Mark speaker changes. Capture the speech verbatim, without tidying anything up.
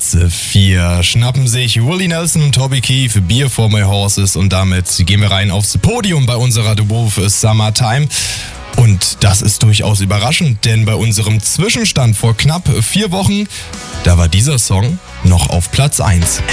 Speaker 1: Platz vier schnappen sich Willie Nelson und Toby Keith Beer for My Horses und damit gehen wir rein aufs Podium bei unserer Duo für Summertime. Und das ist durchaus überraschend, denn bei unserem Zwischenstand vor knapp vier Wochen, da war dieser Song noch auf Platz eins.